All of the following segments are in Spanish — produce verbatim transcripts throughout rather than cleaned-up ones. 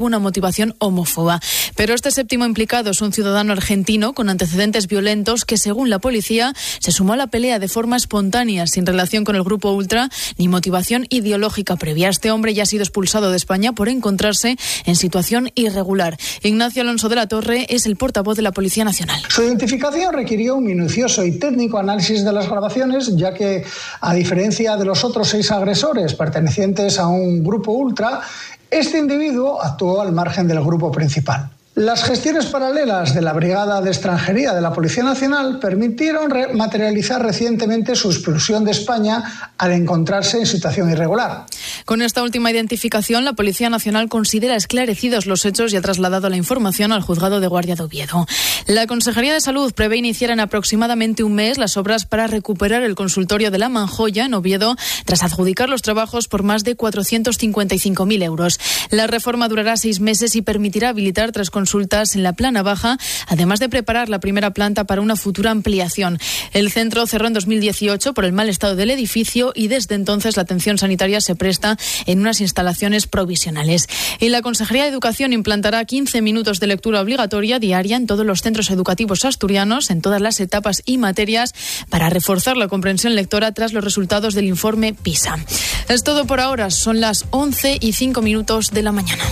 una motivación homófoba. Pero este séptimo implicado es un ciudadano argentino con antecedentes violentos que, según la policía, se sumó a la pelea de forma espontánea, sin relación con el grupo ultra ni motivación ideológica previa. Este hombre ya ha sido expulsado de España por encontrarse en situación irregular. Ignacio Alonso de la Torre es el portavoz de la Policía Nacional. Su identificación requirió un minucioso y técnico análisis de las grabaciones, ya que, a diferencia de los otros seis agresores pertenecientes a un grupo ultra, este individuo actuó al margen del grupo principal. Las gestiones paralelas de la Brigada de Extranjería de la Policía Nacional permitieron re- materializar recientemente su expulsión de España al encontrarse en situación irregular. Con esta última identificación, la Policía Nacional considera esclarecidos los hechos y ha trasladado la información al Juzgado de Guardia de Oviedo. La Consejería de Salud prevé iniciar en aproximadamente un mes las obras para recuperar el consultorio de La Manjoya en Oviedo, tras adjudicar los trabajos por más de cuatrocientos cincuenta y cinco mil euros. La reforma durará seis meses y permitirá habilitar tres consultas en la plana baja, además de preparar la primera planta para una futura ampliación. El centro cerró en dos mil dieciocho por el mal estado del edificio y desde entonces la atención sanitaria se presta en unas instalaciones provisionales. Y la Consejería de Educación implantará quince minutos de lectura obligatoria diaria en todos los centros educativos asturianos, en todas las etapas y materias, para reforzar la comprensión lectora tras los resultados del informe PISA. Es todo por ahora. Son las once y cinco minutos de la mañana.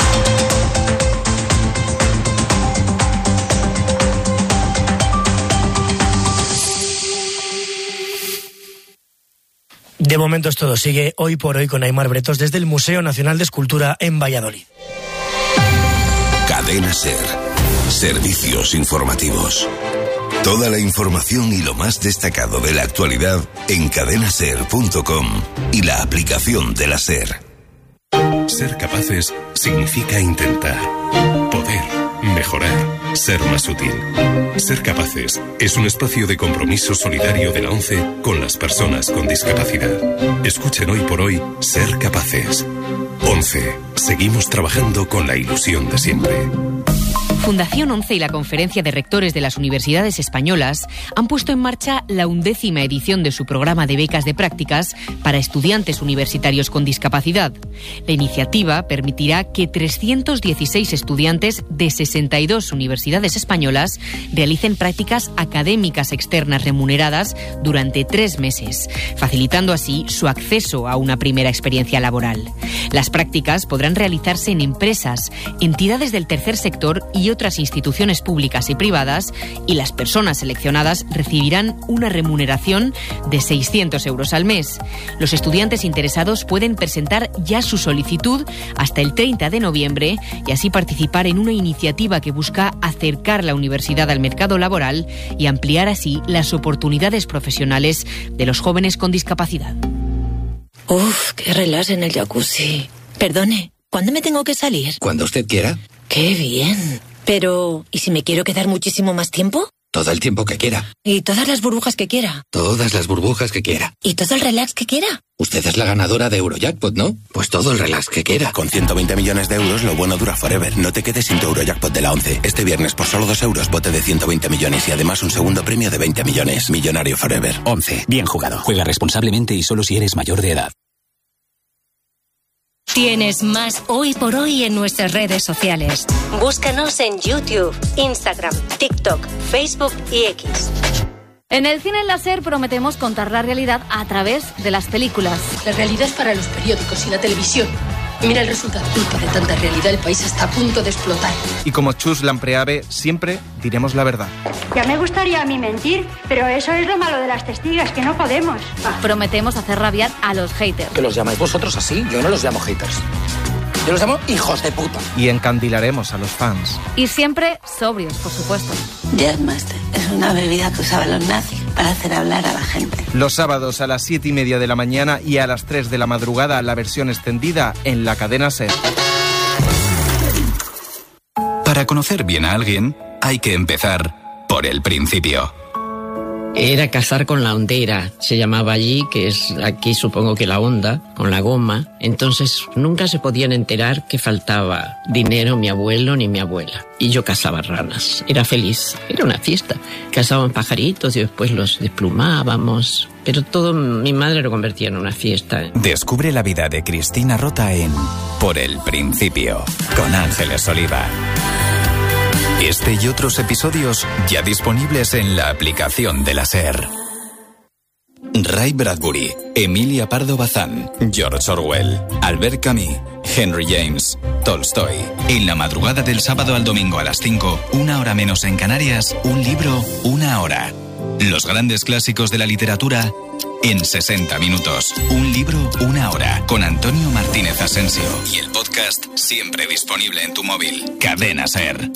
De momento es todo. Sigue Hoy por Hoy con Aimar Bretos desde el Museo Nacional de Escultura en Valladolid. Cadena SER. Servicios informativos. Toda la información y lo más destacado de la actualidad en cadena ser punto com y la aplicación de la SER. Ser capaces significa intentar, poder, mejorar, ser más útil. Ser Capaces es un espacio de compromiso solidario de la ONCE con las personas con discapacidad. Escuchen Hoy por Hoy Ser Capaces. ONCE. Seguimos trabajando con la ilusión de siempre. Fundación ONCE y la Conferencia de Rectores de las Universidades Españolas han puesto en marcha la undécima edición de su programa de becas de prácticas para estudiantes universitarios con discapacidad. La iniciativa permitirá que trescientos dieciséis estudiantes de sesenta y dos universidades españolas realicen prácticas académicas externas remuneradas durante tres meses, facilitando así su acceso a una primera experiencia laboral. Las prácticas podrán realizarse en empresas, entidades del tercer sector y otras instituciones públicas y privadas, y las personas seleccionadas recibirán una remuneración de seiscientos euros al mes. Los estudiantes interesados pueden presentar ya su solicitud hasta el treinta de noviembre y así participar en una iniciativa que busca acercar la universidad al mercado laboral y ampliar así las oportunidades profesionales de los jóvenes con discapacidad. Uf, qué relax en el jacuzzi. Perdone, ¿cuándo me tengo que salir? Cuando usted quiera. ¡Qué bien! Pero, ¿y si me quiero quedar muchísimo más tiempo? Todo el tiempo que quiera. ¿Y todas las burbujas que quiera? Todas las burbujas que quiera. ¿Y todo el relax que quiera? Usted es la ganadora de Eurojackpot, ¿no? Pues todo el relax que quiera. Con ciento veinte millones de euros, lo bueno dura forever. No te quedes sin tu Eurojackpot de la ONCE. Este viernes, por solo dos euros, bote de ciento veinte millones y además un segundo premio de veinte millones. Millonario forever. ONCE. Bien jugado. Juega responsablemente y solo si eres mayor de edad. Tienes más Hoy por Hoy en nuestras redes sociales. Búscanos en YouTube, Instagram, TikTok, Facebook y X. En el cine láser prometemos contar la realidad a través de las películas. La realidad es para los periódicos y la televisión. Mira el resultado. Culpa de tanta realidad, el país está a punto de explotar. Y como Chus Lampreave, siempre diremos la verdad. Ya me gustaría a mí mentir, pero eso es lo malo de las testigas, que no podemos. Prometemos hacer rabiar a los haters. ¿Que los llamáis vosotros así? Yo no los llamo haters. Yo los llamo hijos de puta. Y encandilaremos a los fans. Y siempre sobrios, por supuesto. Jazzmaster es una bebida que usaban los nazis para hacer hablar a la gente. Los sábados a las siete y media de la mañana y a las tres de la madrugada la versión extendida en la cadena SER. Para conocer bien a alguien, hay que empezar por el principio. Era cazar con la hondera, se llamaba allí, que es aquí supongo que la honda, con la goma. Entonces nunca se podían enterar que faltaba dinero mi abuelo ni mi abuela. Y yo cazaba ranas. Era feliz, era una fiesta. Cazaban pajaritos y después los desplumábamos. Pero todo mi madre lo convertía en una fiesta. Descubre la vida de Cristina Rota en Por el Principio, con Ángeles Oliva. Este y otros episodios ya disponibles en la aplicación de la SER. Ray Bradbury, Emilia Pardo Bazán, George Orwell, Albert Camus, Henry James, Tolstoy. En la madrugada del sábado al domingo a las cinco, una hora menos en Canarias, un libro, una hora. Los grandes clásicos de la literatura en sesenta minutos. Un libro, una hora. Con Antonio Martínez Asensio. Y el podcast siempre disponible en tu móvil. Cadena SER.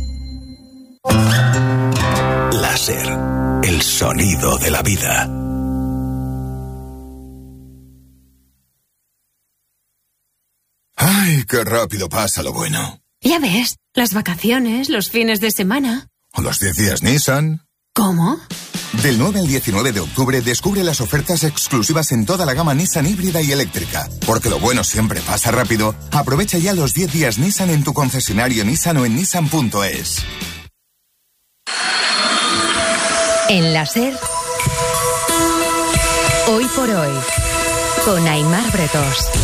Láser, el sonido de la vida. Ay, qué rápido pasa lo bueno. Ya ves, las vacaciones, los fines de semana. ¿O los diez días Nissan? ¿Cómo? Del nueve al diecinueve de octubre descubre las ofertas exclusivas en toda la gama Nissan híbrida y eléctrica. Porque lo bueno siempre pasa rápido. Aprovecha ya los diez días Nissan en tu concesionario Nissan o en nissan punto es. En la SER, Hoy por Hoy, con Aimar Bretos.